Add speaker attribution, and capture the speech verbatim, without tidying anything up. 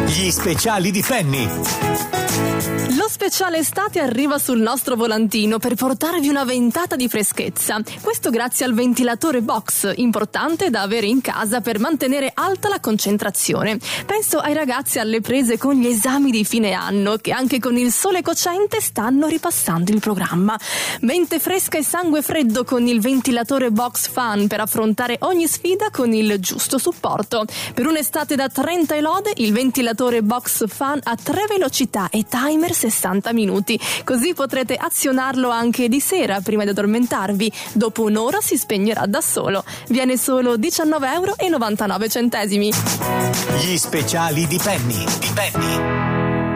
Speaker 1: Gli speciali di Penny.
Speaker 2: Lo speciale estate arriva sul nostro volantino per portarvi una ventata di freschezza. Questo grazie al ventilatore box, importante da avere in casa per mantenere alta la concentrazione. Penso ai ragazzi alle prese con gli esami di fine anno, che anche con il sole cocente stanno ripassando il programma. Mente fresca e sangue freddo con il ventilatore box fan per affrontare ogni sfida con il giusto supporto. Per un'estate da trenta e lode, il ventilatore box fan ha tre velocità e timer sessanta minuti, così potrete azionarlo anche di sera prima di addormentarvi. Dopo un'ora si spegnerà da solo. Viene solo diciannove e novantanove centesimi.
Speaker 1: Gli speciali di Penny. Di Penny.